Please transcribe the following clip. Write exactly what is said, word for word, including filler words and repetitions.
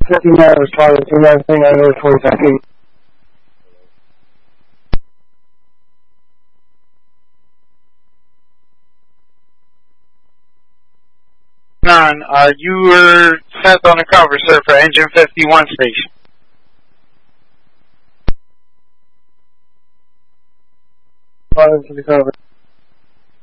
fifty-nine was probably the last thing I heard for a second. Nine, uh, you were set on the cover, sir, for engine fifty-one station. Probably for the cover.